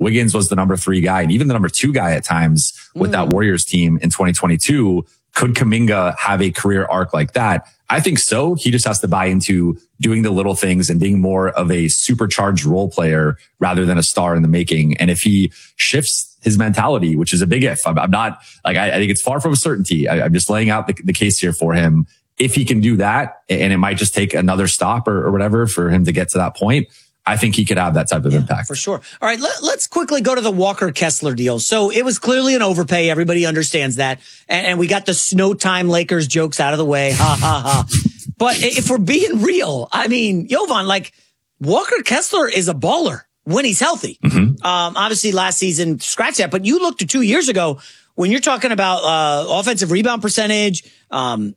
Wiggins was the number 3 guy and even the number 2 guy at times with that Warriors team in 2022. Could Kuminga have a career arc like that? I think so. He just has to buy into doing the little things and being more of a supercharged role player rather than a star in the making. And if he shifts his mentality, which is a big if, I'm not like, I think it's far from a certainty. I'm just laying out the case here for him. If he can do that, and it might just take another stop or whatever for him to get to that point, I think he could have that type of impact. For sure. All right, let's quickly go to the Walker Kessler deal. So it was clearly an overpay. Everybody understands that. And we got the snow time Lakers jokes out of the way. Ha, ha, ha. But if we're being real, I mean, Jovan, like, Walker Kessler is a baller when he's healthy. Obviously, last season, scratch that. But you looked at 2 years ago when you're talking about offensive rebound percentage, the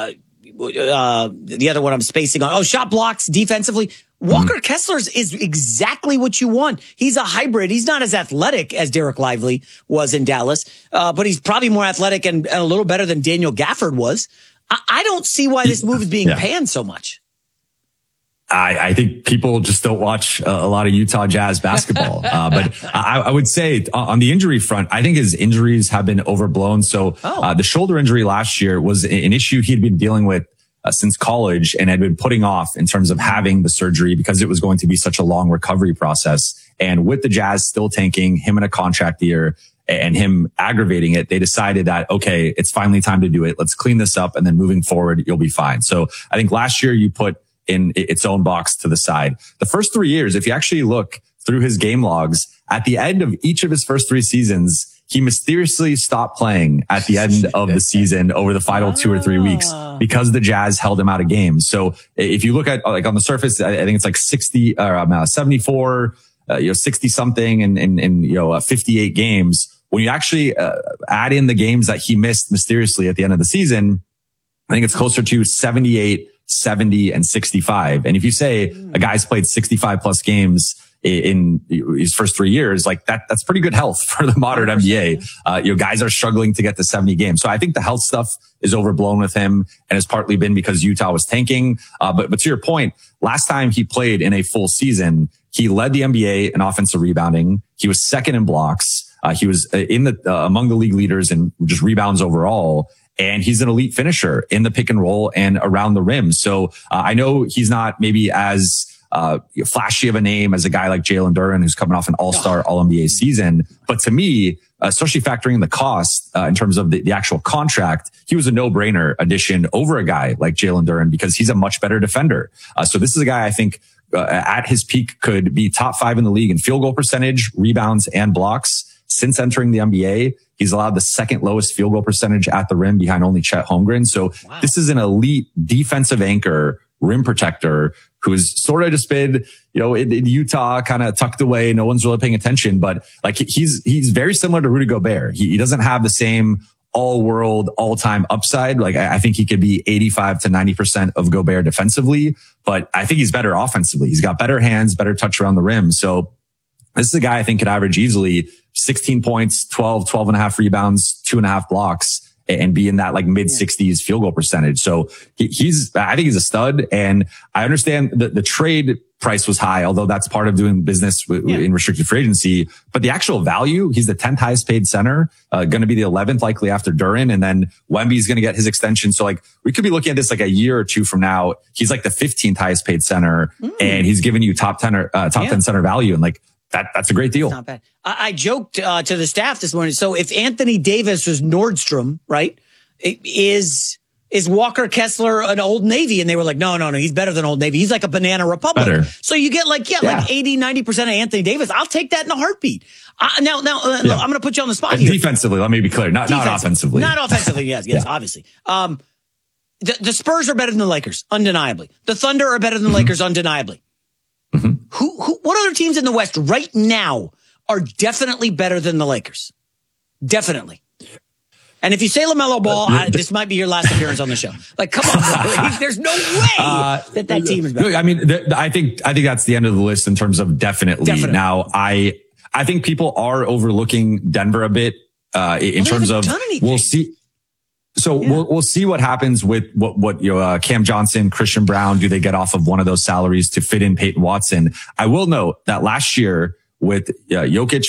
other one I'm spacing on. Shot blocks defensively. Walker Kessler is exactly what you want. He's a hybrid. He's not as athletic as Derek Lively was in Dallas, but he's probably more athletic and a little better than Daniel Gafford was. I don't see why this move is being panned so much. I think people just don't watch a lot of Utah Jazz basketball. But I would say on the injury front, I think his injuries have been overblown. So the shoulder injury last year was an issue he'd been dealing with since college and had been putting off in terms of having the surgery because it was going to be such a long recovery process. And with the Jazz still tanking, him in a contract year and him aggravating it, they decided that, okay, it's finally time to do it. Let's clean this up. And then moving forward, you'll be fine. So I think last year you put in its own box to the side. The first 3 years, if you actually look through his game logs, at the end of each of his first 3 seasons, he mysteriously stopped playing at the end of the season over the final 2 or 3 weeks because the Jazz held him out of games. So if you look at like on the surface, I think it's like 60 or 74, 60 something and 58 games. When you actually add in the games that he missed mysteriously at the end of the season, I think it's closer to 78, 70 and 65. And if you say a guy's played 65 plus games in his first 3 years, like that's pretty good health for the modern NBA. Guys are struggling to get to 70 games. So I think the health stuff is overblown with him and has partly been because Utah was tanking. But to your point, last time he played in a full season, he led the NBA in offensive rebounding. He was second in blocks. He was among the league leaders in just rebounds overall. And he's an elite finisher in the pick and roll and around the rim. So I know he's not maybe as flashy of a name as a guy like Jalen Duren, who's coming off an all-star, all-NBA season. But to me, especially factoring in the cost in terms of the actual contract, he was a no-brainer addition over a guy like Jalen Duren because he's a much better defender. So this is a guy I think at his peak could be top 5 in the league in field goal percentage, rebounds, and blocks. Since entering the NBA, he's allowed the second lowest field goal percentage at the rim behind only Chet Holmgren. So this is an elite defensive anchor, rim protector who's sort of just been, in Utah, kind of tucked away. No one's really paying attention, but like he's very similar to Rudy Gobert. He doesn't have the same all world, all time upside. Like I think he could be 85 to 90% of Gobert defensively, but I think he's better offensively. He's got better hands, better touch around the rim. So this is a guy I think could average easily 16 points, 12 and a half rebounds, 2.5 blocks, and be in that like mid 60s field goal percentage. So I think he's a stud. And I understand that the trade price was high, although that's part of doing business in restricted free agency. But the actual value, he's the 10th highest paid center, going to be the 11th likely after Duren. And then Wemby's going to get his extension. So like we could be looking at this like a year or two from now. He's like the 15th highest paid center and he's giving you top 10 center value. And like, that's a great deal. It's not bad. I joked to the staff this morning. So if Anthony Davis was Nordstrom, right, is Walker Kessler an Old Navy? And they were like, no, he's better than Old Navy. He's like a Banana Republic. Better. So you get like 80, 90% of Anthony Davis. I'll take that in a heartbeat. Now, I'm going to put you on the spot here. Defensively, let me be clear. Not offensively. Not offensively, yes, obviously. The Spurs are better than the Lakers, undeniably. The Thunder are better than the Lakers, undeniably. What other teams in the West right now are definitely better than the Lakers? Definitely. And if you say LaMelo Ball, this might be your last appearance on the show. Like, come on, bro. There's no way that team is better. I mean, I think that's the end of the list in terms of definitely. Now, I think people are overlooking Denver a bit in terms of we'll see. So we'll see what happens with what Cam Johnson, Christian Brown. Do they get off of one of those salaries to fit in Peyton Watson? I will note that last year with Jokic